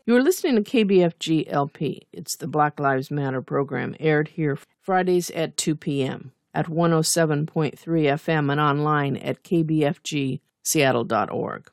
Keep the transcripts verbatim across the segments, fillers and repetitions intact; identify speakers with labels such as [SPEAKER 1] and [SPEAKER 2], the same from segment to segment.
[SPEAKER 1] You are listening to K B F G L P. It's the Black Lives Matter program, aired here Fridays at two p.m. at one oh seven point three F M and online at k b f g seattle dot org.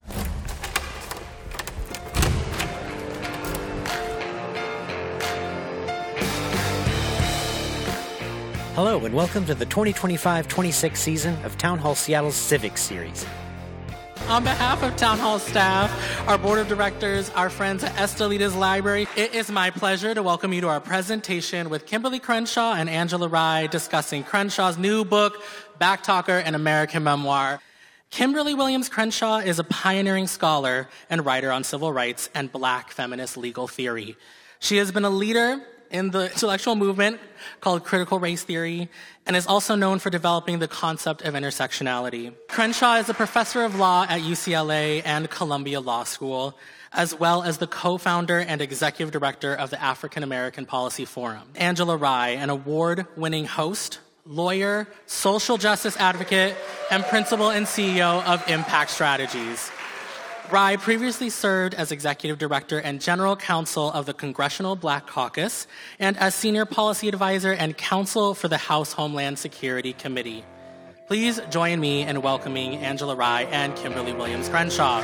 [SPEAKER 2] Hello, and welcome to the twenty twenty-five twenty-six season of Town Hall Seattle's Civics Series.
[SPEAKER 3] On behalf of Town Hall staff, our board of directors, our friends at Estelitas Library, it is my pleasure to welcome you to our presentation with Kimberly Crenshaw and Angela Rye discussing Crenshaw's new book, Backtalker, an American Memoir. Kimberly Williams Crenshaw is a pioneering scholar and writer on civil rights and Black feminist legal theory. She has been a leader in the intellectual movement called critical race theory, and is also known for developing the concept of intersectionality. Crenshaw is a professor of law at U C L A and Columbia Law School, as well as the co-founder and executive director of the African American Policy Forum. Angela Rye, an award-winning host, lawyer, social justice advocate, and principal and C E O of Impact Strategies. Rye previously served as executive director and general counsel of the Congressional Black Caucus and as senior policy advisor and counsel for the House Homeland Security Committee. Please join me in welcoming Angela Rye and Kimberly Williams Crenshaw.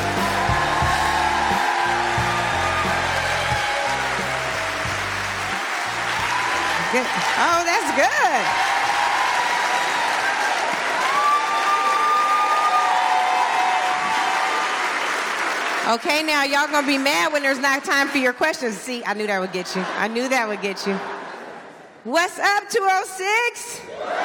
[SPEAKER 4] Good. Oh, that's good. Okay, now y'all gonna be mad when there's not time for your questions. See, I knew that would get you. I knew that would get you. What's up, two oh six?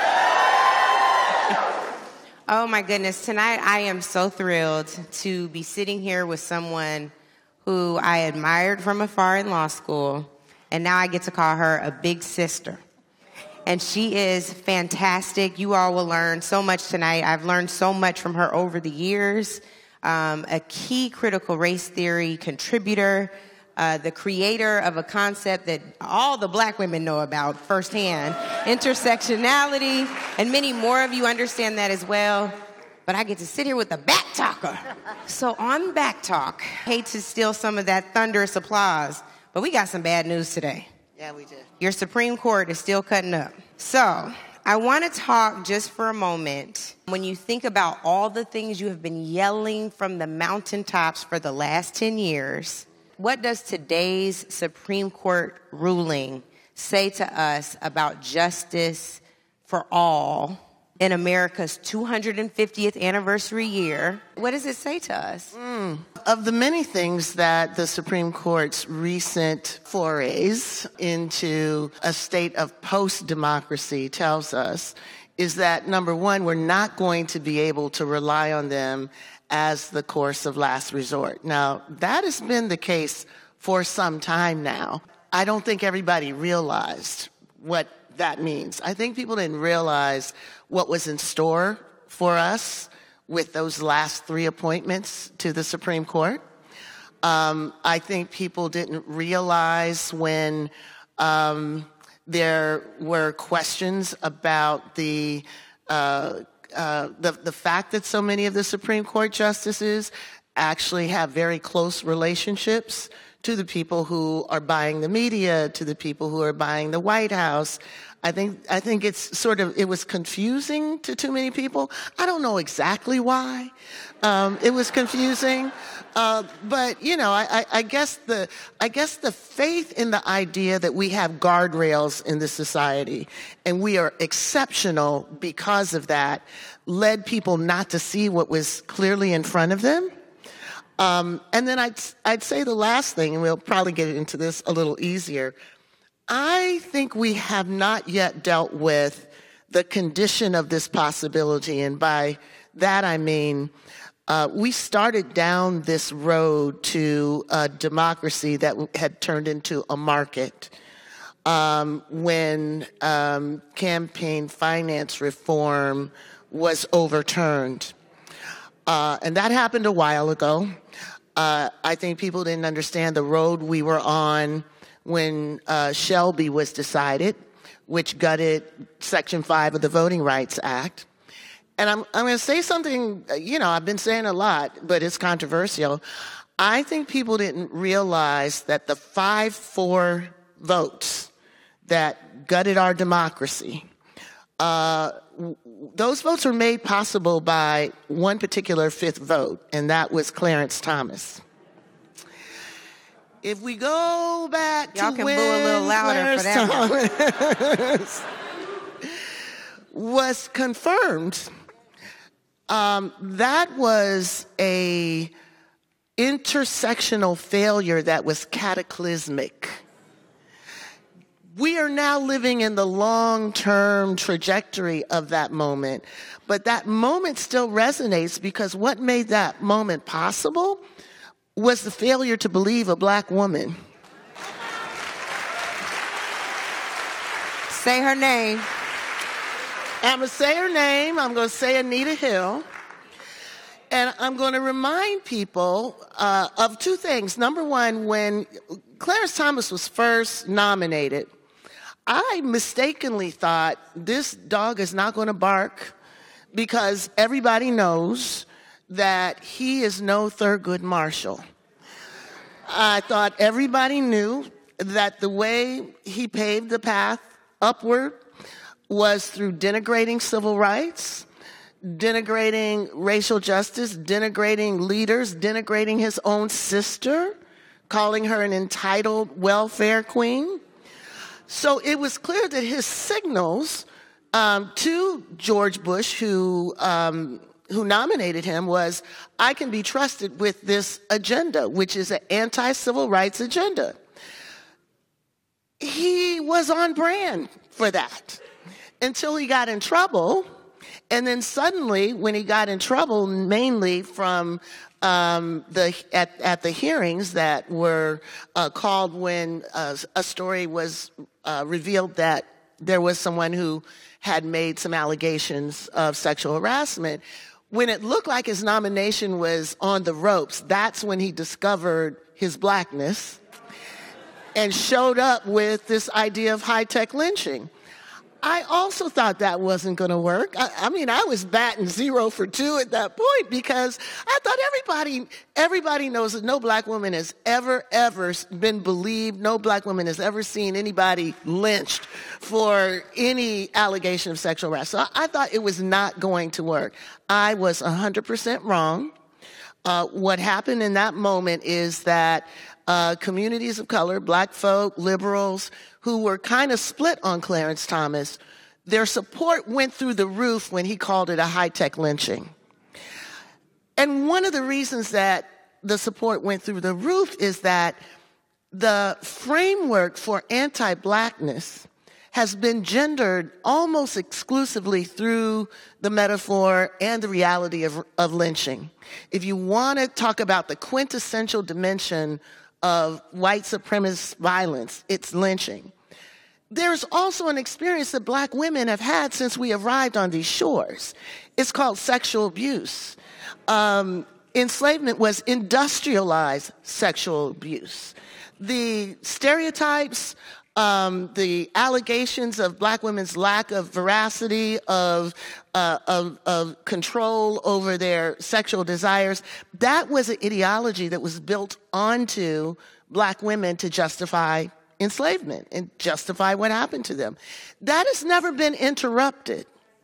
[SPEAKER 4] Oh my goodness, tonight I am so thrilled to be sitting here with someone who I admired from afar in law school, and now I get to call her a big sister. And she is fantastic. You all will learn so much tonight. I've learned so much from her over the years. Um, a key critical race theory contributor, uh, the creator of a concept that all the Black women know about firsthand, intersectionality, and many more of you understand that as well. But I get to sit here with a backtalker. So on Backtalk, hate to steal some of that thunderous applause, but we got some bad news today.
[SPEAKER 5] Yeah, we did.
[SPEAKER 4] Your Supreme Court is still cutting up. So I want to talk just for a moment. When you think about all the things you have been yelling from the mountaintops for the last ten years, what does today's Supreme Court ruling say to us about justice for all in America's two hundred fiftieth anniversary year? What does it say to us?
[SPEAKER 5] Mm. Of the many things that the Supreme Court's recent forays into a state of post-democracy tells us, is that, number one, we're not going to be able to rely on them as the course of last resort. Now, that has been the case for some time now. I don't think everybody realized what that means. I think people didn't realize what was in store for us with those last three appointments to the Supreme Court. Um, I think people didn't realize when um, there were questions about the, uh, uh, the the fact that so many of the Supreme Court justices actually have very close relationships to the people who are buying the media, to the people who are buying the White House. I think I think it's sort of, it was confusing to too many people. I don't know exactly why um, it was confusing, uh, but you know, I, I, I guess the I guess the faith in the idea that we have guardrails in this society and we are exceptional because of that led people not to see what was clearly in front of them. Um, and then I'd I'd say the last thing, and we'll probably get into this a little easier. I think we have not yet dealt with the condition of this possibility, and by that I mean uh, we started down this road to a democracy that had turned into a market um, when um, campaign finance reform was overturned. Uh, and that happened a while ago. Uh, I think people didn't understand the road we were on when uh, Shelby was decided, which gutted Section five of the Voting Rights Act. And I'm, I'm going to say something, you know, I've been saying a lot, but it's controversial. I think people didn't realize that the five four votes that gutted our democracy, uh, w- those votes were made possible by one particular fifth vote, and that was Clarence Thomas. If we go back
[SPEAKER 4] Y'all
[SPEAKER 5] to
[SPEAKER 4] can
[SPEAKER 5] when
[SPEAKER 4] boo a little louder for that
[SPEAKER 5] Thomas was confirmed, um, that was a intersectional failure that was cataclysmic. We are now living in the long-term trajectory of that moment, but that moment still resonates because what made that moment possible was the failure to believe a black woman.
[SPEAKER 4] Say her name.
[SPEAKER 5] I'm going to say her name. I'm going to say Anita Hill. And I'm going to remind people uh, of two things. Number one, when Clarence Thomas was first nominated, I mistakenly thought this dog is not going to bark because everybody knows that he is no Thurgood Marshall. I thought everybody knew that the way he paved the path upward was through denigrating civil rights, denigrating racial justice, denigrating leaders, denigrating his own sister, calling her an entitled welfare queen. So it was clear that his signals um, to George Bush, who um, who nominated him, was, I can be trusted with this agenda, which is an anti-civil rights agenda. He was on brand for that until he got in trouble. And then suddenly, when he got in trouble, mainly from um, the at, at the hearings that were uh, called when uh, a story was uh, revealed that there was someone who had made some allegations of sexual harassment, when it looked like his nomination was on the ropes, that's when he discovered his blackness and showed up with this idea of high-tech lynching. I also thought that wasn't going to work. I, I mean, I was batting zero for two at that point because I thought everybody, everybody knows that no black woman has ever, ever been believed. No black woman has ever seen anybody lynched for any allegation of sexual harassment. So I, I thought it was not going to work. I was one hundred percent wrong. Uh, what happened in that moment is that uh, communities of color, black folk, liberals, who were kind of split on Clarence Thomas, their support went through the roof when he called it a high-tech lynching. And one of the reasons that the support went through the roof is that the framework for anti-blackness has been gendered almost exclusively through the metaphor and the reality of, of lynching. If you want to talk about the quintessential dimension of white supremacist violence, it's lynching. There's also an experience that black women have had since we arrived on these shores. It's called sexual abuse. Um, enslavement was industrialized sexual abuse. The stereotypes, um, the allegations of black women's lack of veracity, of, uh, of, of control over their sexual desires, that was an ideology that was built onto black women to justify enslavement and justify what happened to them. That has never been interrupted.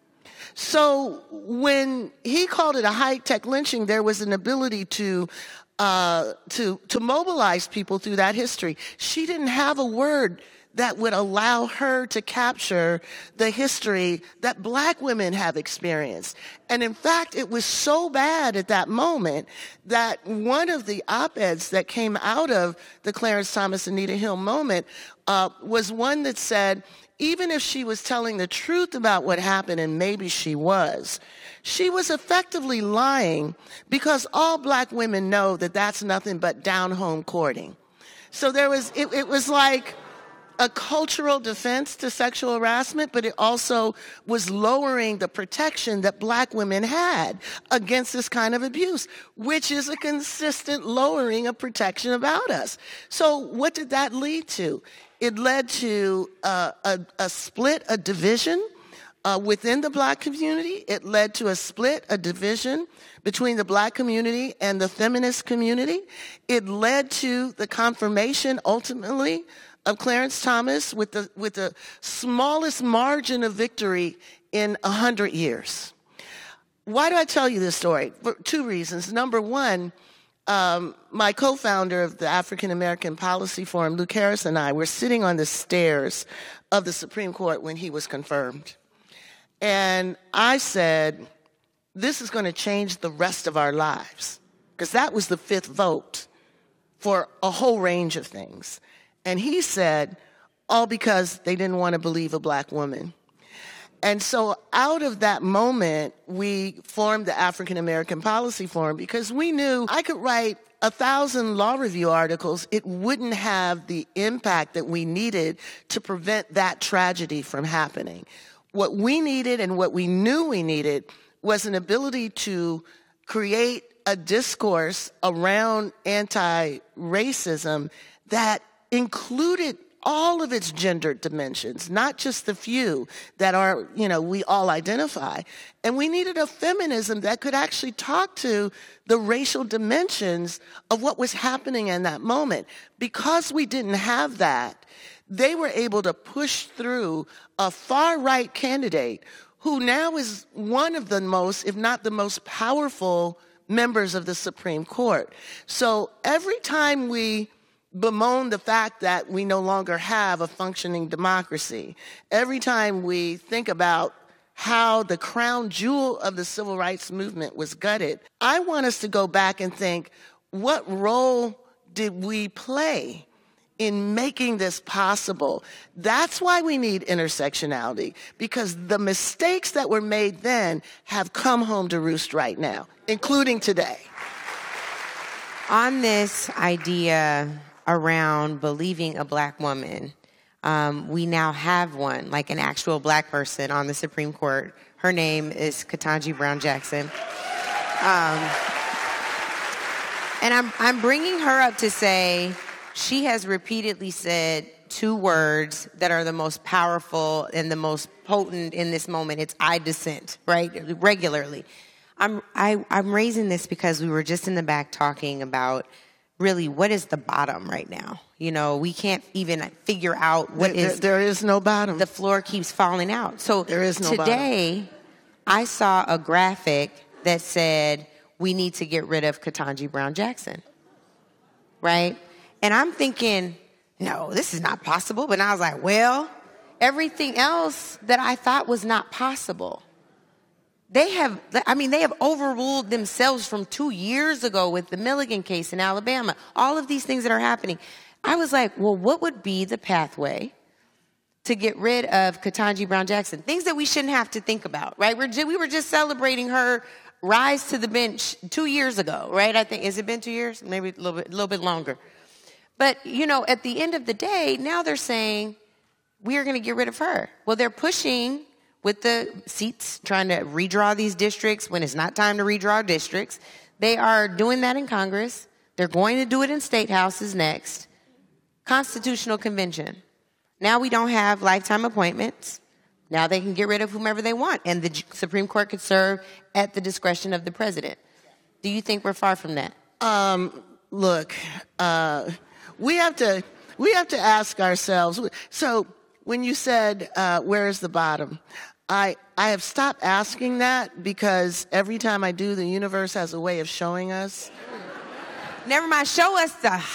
[SPEAKER 5] So when he called it a high-tech lynching, there was an ability to uh, to to mobilize people through that history. She didn't have a word that would allow her to capture the history that black women have experienced. And in fact, it was so bad at that moment that one of the op-eds that came out of the Clarence Thomas Anita Hill moment uh, was one that said, even if she was telling the truth about what happened, and maybe she was, she was effectively lying because all black women know that that's nothing but down-home courting. So there was, it, it was like a cultural defense to sexual harassment, but it also was lowering the protection that black women had against this kind of abuse, which is a consistent lowering of protection about us. So what did that lead to? It led to uh, a, a split, a division Uh, within the black community, it led to a split, a division between the black community and the feminist community. It led to the confirmation, ultimately, of Clarence Thomas with the, with the smallest margin of victory in a hundred years. Why do I tell you this story? For two reasons. Number one, um, my co-founder of the African American Policy Forum, Luke Harris, and I were sitting on the stairs of the Supreme Court when he was confirmed. And I said, this is going to change the rest of our lives, because that was the fifth vote for a whole range of things. And he said, all because they didn't want to believe a black woman. And so out of that moment, we formed the African American Policy Forum, because we knew I could write a thousand law review articles. It wouldn't have the impact that we needed to prevent that tragedy from happening. What we needed and what we knew we needed was an ability to create a discourse around anti-racism that included all of its gendered dimensions, not just the few that are, you know, we all identify. And we needed a feminism that could actually talk to the racial dimensions of what was happening in that moment. Because we didn't have that, they were able to push through a far-right candidate who now is one of the most, if not the most powerful members of the Supreme Court. So every time we bemoan the fact that we no longer have a functioning democracy, every time we think about how the crown jewel of the civil rights movement was gutted, I want us to go back and think, what role did we play in making this possible? That's why we need intersectionality, because the mistakes that were made then have come home to roost right now, including today.
[SPEAKER 4] On this idea around believing a black woman, um, we now have one, like an actual black person on the Supreme Court. Her name is Ketanji Brown Jackson. Um, and I'm, I'm bringing her up to say, she has repeatedly said two words that are the most powerful and the most potent in this moment. It's I dissent, right? Regularly. I'm, I, I'm raising this because we were just in the back talking about really what is the bottom right now. You know, we can't even figure out what
[SPEAKER 5] there,
[SPEAKER 4] is.
[SPEAKER 5] There is no bottom.
[SPEAKER 4] The floor keeps falling out. So
[SPEAKER 5] there is no
[SPEAKER 4] today,
[SPEAKER 5] bottom.
[SPEAKER 4] I saw a graphic that said we need to get rid of Ketanji Brown Jackson, right? And I'm thinking, no, this is not possible. But I was like, well, everything else that I thought was not possible, they have, I mean, they have overruled themselves from two years ago with the Milligan case in Alabama. All of these things that are happening. I was like, well, what would be the pathway to get rid of Ketanji Brown Jackson? Things that we shouldn't have to think about, right? We're, we were just celebrating her rise to the bench two years ago, right? I think, has it been two years? Maybe a little bit, a little bit longer. But, you know, at the end of the day, now they're saying, we are going to get rid of her. Well, they're pushing with the seats, trying to redraw these districts when it's not time to redraw districts. They are doing that in Congress. They're going to do it in state houses next. Constitutional convention. Now we don't have lifetime appointments. Now they can get rid of whomever they want, and the Supreme Court could serve at the discretion of the president. Do you think we're far from that?
[SPEAKER 5] Um, look, uh, we have to we have to ask ourselves. So when you said, uh, where is the bottom? I, I have stopped asking that, because every time I do, the universe has a way of showing us.
[SPEAKER 4] Never mind, show us the